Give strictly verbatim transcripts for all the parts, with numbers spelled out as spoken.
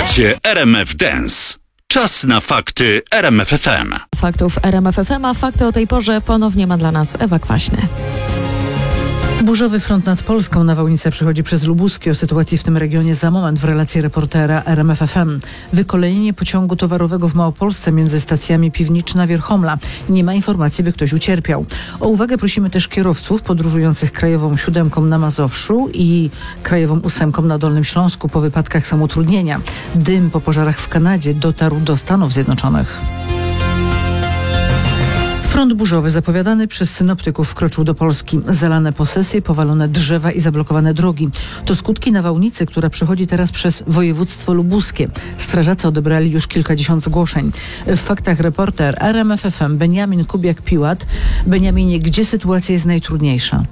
Słuchacie R M F Dance. Czas na fakty R M F F M. Faktów R M F F M, a fakty o tej porze ponownie ma dla nas Ewa Kwaśny. Burzowy front nad Polską. Nawałnica przychodzi przez Lubuskie. O sytuacji w tym regionie za moment w relacji reportera R M F F M. Wykolejenie pociągu towarowego w Małopolsce między stacjami Piwniczna-Wierchomla. Nie ma informacji, by ktoś ucierpiał. O uwagę prosimy też kierowców podróżujących krajową siódemką na Mazowszu i krajową ósemką na Dolnym Śląsku po wypadkach samotrudnienia. Dym po pożarach w Kanadzie dotarł do Stanów Zjednoczonych. Front burzowy zapowiadany przez synoptyków wkroczył do Polski. Zalane posesje, powalone drzewa i zablokowane drogi. To skutki nawałnicy, która przechodzi teraz przez województwo lubuskie. Strażacy odebrali już kilkadziesiąt zgłoszeń. W faktach reporter R M F F M Beniamin Kubiak-Piłat. Beniaminie, gdzie sytuacja jest najtrudniejsza?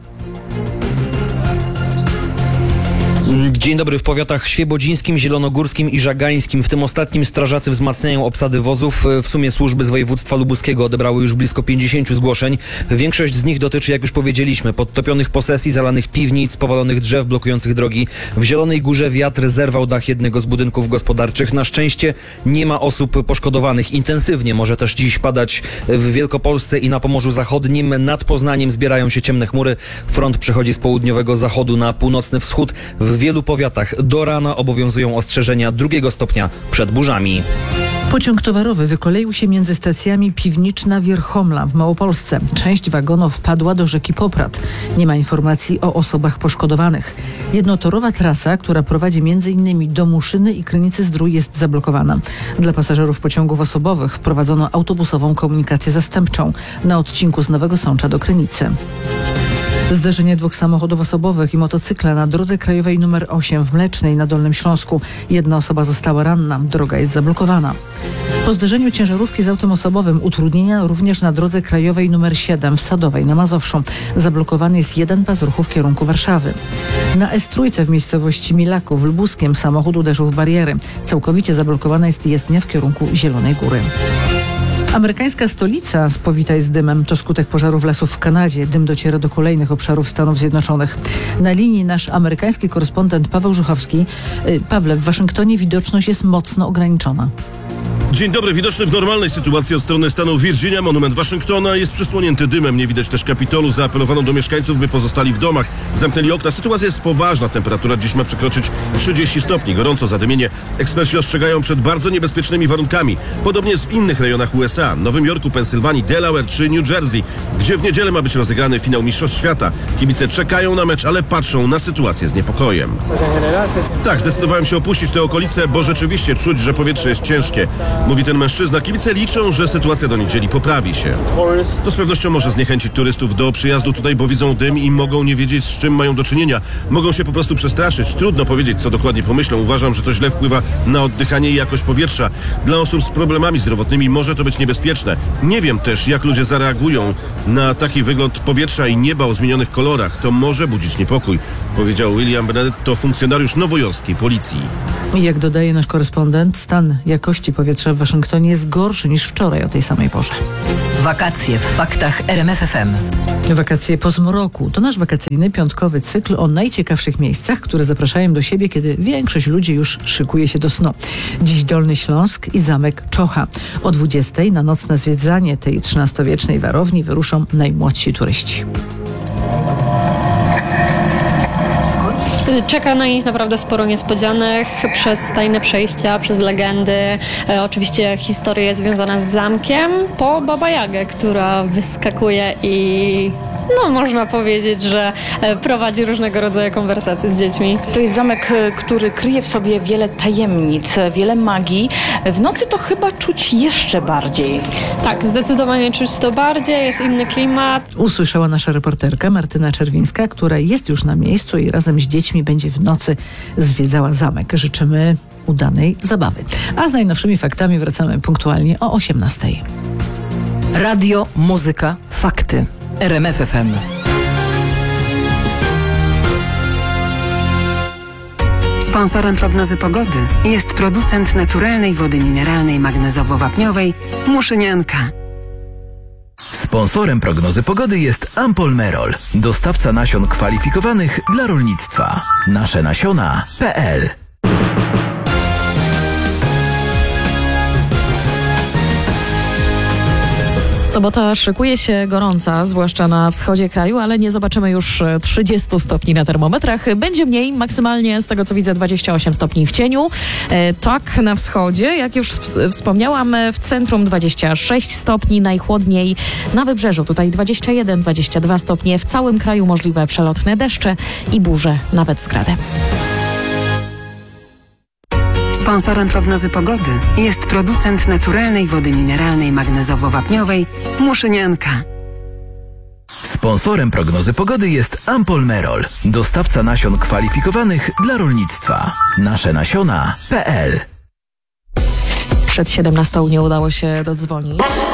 Dzień dobry. W powiatach świebodzińskim, zielonogórskim i żagańskim. W tym ostatnim strażacy wzmacniają obsady wozów. W sumie służby z województwa lubuskiego odebrały już blisko pięćdziesiąt zgłoszeń. Większość z nich dotyczy, jak już powiedzieliśmy, podtopionych posesji, zalanych piwnic, powalonych drzew blokujących drogi. W Zielonej Górze wiatr zerwał dach jednego z budynków gospodarczych. Na szczęście nie ma osób poszkodowanych. Intensywnie może też dziś padać w Wielkopolsce i na Pomorzu Zachodnim. Nad Poznaniem zbierają się ciemne chmury. Front przechodzi z południowego zachodu na północny wschód. W wielu powiatach do rana obowiązują ostrzeżenia drugiego stopnia przed burzami. Pociąg towarowy wykoleił się między stacjami Piwniczna-Wierchomla w Małopolsce. Część wagonów wpadła do rzeki Poprad. Nie ma informacji o osobach poszkodowanych. Jednotorowa trasa, która prowadzi między innymi do Muszyny i Krynicy-Zdrój, jest zablokowana. Dla pasażerów pociągów osobowych wprowadzono autobusową komunikację zastępczą na odcinku z Nowego Sącza do Krynicy. Zderzenie dwóch samochodów osobowych i motocykla na drodze krajowej nr osiem w Mlecznej na Dolnym Śląsku. Jedna osoba została ranna, droga jest zablokowana. Po zderzeniu ciężarówki z autem osobowym utrudnienia również na drodze krajowej nr siedem w Sadowej na Mazowszu. Zablokowany jest jeden pas ruchu w kierunku Warszawy. Na S trzy w miejscowości Milaków w Lubuskiem samochód uderzył w bariery. Całkowicie zablokowana jest jezdnia w kierunku Zielonej Góry. Amerykańska stolica spowita jest dymem. To skutek pożarów lasów w Kanadzie. Dym dociera do kolejnych obszarów Stanów Zjednoczonych. Na linii nasz amerykański korespondent Paweł Żuchowski. Pawle, w Waszyngtonie widoczność jest mocno ograniczona. Dzień dobry. Widoczny w normalnej sytuacji od strony stanu Virginia monument Waszyngtona jest przysłonięty dymem. Nie widać też Kapitolu. Zaapelowano do mieszkańców, by pozostali w domach. Zamknęli okna. Sytuacja jest poważna. Temperatura dziś ma przekroczyć trzydzieści stopni. Gorąco, zadymienie. Eksperci ostrzegają przed bardzo niebezpiecznymi warunkami. Podobnie jest w innych rejonach U S A. Nowym Jorku, Pensylwanii, Delaware czy New Jersey, gdzie w niedzielę ma być rozegrany finał Mistrzostw Świata. Kibice czekają na mecz, ale patrzą na sytuację z niepokojem. Tak, zdecydowałem się opuścić te okolice, bo rzeczywiście czuć, że powietrze jest ciężkie. Mówi ten mężczyzna. Kibice liczą, że sytuacja do niedzieli poprawi się. To z pewnością może zniechęcić turystów do przyjazdu tutaj, bo widzą dym i mogą nie wiedzieć, z czym mają do czynienia. Mogą się po prostu przestraszyć. Trudno powiedzieć, co dokładnie pomyślą. Uważam, że to źle wpływa na oddychanie i jakość powietrza. Dla osób z problemami zdrowotnymi może to być niebezpieczne. Nie wiem też, jak ludzie zareagują na taki wygląd powietrza i nieba o zmienionych kolorach. To może budzić niepokój, powiedział William Benedetto, funkcjonariusz nowojorskiej policji. I jak dodaje nasz korespondent, stan jakości powietrza w Waszyngtonie jest gorszy niż wczoraj o tej samej porze. Wakacje w faktach R M F F M. Wakacje po zmroku. To nasz wakacyjny, piątkowy cykl o najciekawszych miejscach, które zapraszają do siebie, kiedy większość ludzi już szykuje się do snu. Dziś Dolny Śląsk i Zamek Czocha. O dwudziestej na nocne zwiedzanie tej trzynastowiecznej warowni wyruszą najmłodsi turyści. Czeka na nich naprawdę sporo niespodzianek przez tajne przejścia, przez legendy, e, oczywiście historie związane z zamkiem, po Baba Jagę, która wyskakuje i no można powiedzieć, że e, prowadzi różnego rodzaju konwersacje z dziećmi. To jest zamek, który kryje w sobie wiele tajemnic, wiele magii. W nocy to chyba czuć jeszcze bardziej. Tak, zdecydowanie czuć to bardziej, jest inny klimat. Usłyszała nasza reporterka Martyna Czerwińska, która jest już na miejscu i razem z dziećmi będzie w nocy zwiedzała zamek. Życzymy udanej zabawy. A z najnowszymi faktami wracamy punktualnie o osiemnastej. Radio, muzyka, fakty. R M F F M. Sponsorem prognozy pogody jest producent naturalnej wody mineralnej magnezowo-wapniowej Muszynianka. Sponsorem prognozy pogody jest Ampol Merol, dostawca nasion kwalifikowanych dla rolnictwa. Nasze nasiona kropka p l Sobota szykuje się gorąca, zwłaszcza na wschodzie kraju, ale nie zobaczymy już trzydziestu stopni na termometrach. Będzie mniej, maksymalnie z tego co widzę dwadzieścia osiem stopni w cieniu. E, tak na wschodzie, jak już wspomniałam, w centrum dwadzieścia sześć stopni, najchłodniej na wybrzeżu. Tutaj dwadzieścia jeden dwadzieścia dwa stopnie. W całym kraju możliwe przelotne deszcze i burze, nawet z gradem. Sponsorem prognozy pogody jest producent naturalnej wody mineralnej magnezowo-wapniowej Muszynianka. Sponsorem prognozy pogody jest Ampolmerol, dostawca nasion kwalifikowanych dla rolnictwa. Nasze nasiona kropka pe el. Przed siedemnastą nie udało się dodzwonić.